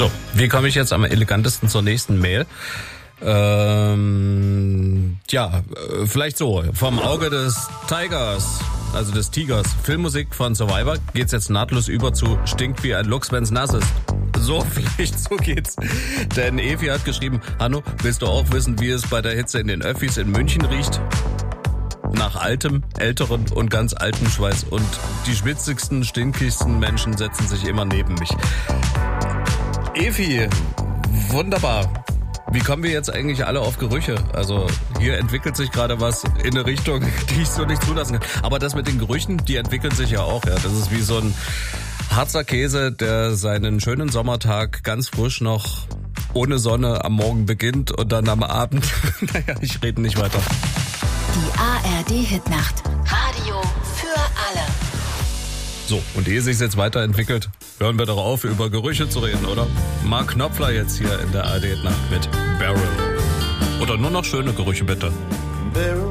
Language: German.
So, wie komme ich jetzt am elegantesten zur nächsten Mail? Vielleicht so. Vom Auge des Tigers, also des Tigers. Filmmusik von Survivor geht's jetzt nahtlos über zu Stinkt wie ein Luchs, wenn's nass ist. So, vielleicht so geht's. Denn Evi hat geschrieben, Hanno, willst du auch wissen, wie es bei der Hitze in den Öffis in München riecht? Nach altem, älteren und ganz altem Schweiß. Und die schwitzigsten, stinkigsten Menschen setzen sich immer neben mich. Evi, wunderbar. Wie kommen wir jetzt eigentlich alle auf Gerüche? Also hier entwickelt sich gerade was in eine Richtung, die ich so nicht zulassen kann. Aber das mit den Gerüchen, die entwickeln sich ja auch. Ja, das ist wie so ein Harzer Käse, der seinen schönen Sommertag ganz frisch noch ohne Sonne am Morgen beginnt und dann am Abend, naja, ich rede nicht weiter. Die ARD-Hitnacht. Radio für alle. So, und ehe sich jetzt weiterentwickelt, hören wir doch auf, über Gerüche zu reden, oder? Mark Knopfler jetzt hier in der ARD-Hitnacht mit Barrel. Oder nur noch schöne Gerüche, bitte. Barrel.